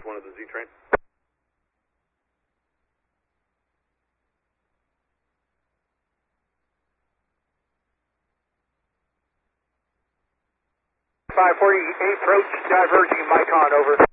one of the Z-Train. 548 approach, diverging Micon, over.